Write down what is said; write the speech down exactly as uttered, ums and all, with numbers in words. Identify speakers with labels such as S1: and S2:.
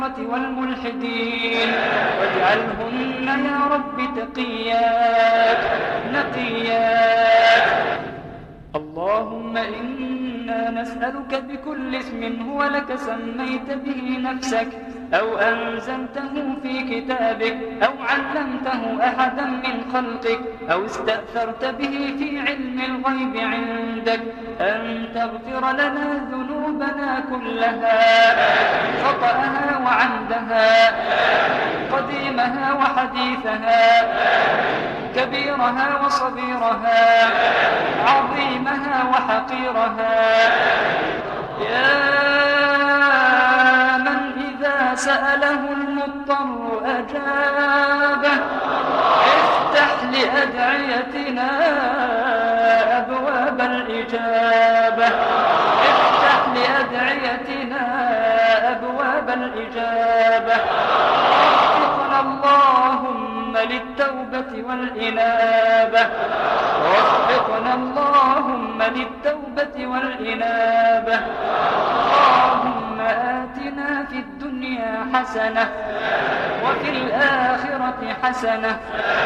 S1: والملحدين واجعلهن يا رب تقيات نقيات. اللهم إنا نسألك بكل اسم هو لك سميت به نفسك أو أنزلته في كتابك أو علمته أحدا من خلقك أو استأثرت به في علم الغيب عندك أن تغفر لنا ذنوبنا كلها خطأها وعمدها قديمها وحديثها كبيرها وصغيرها عظيمها وحقيرها. يا من إذا سأله المضطر أجابه افتح لأدعيتنا أبواب الإجابة افتح لأدعيتنا أبواب الإجابة. وفقنا اللهم للتوبة والإنابة وفقنا اللهم للتوبة والإنابة. اللهم آتنا في الدنيا حسنة وفي الآخرة حسنة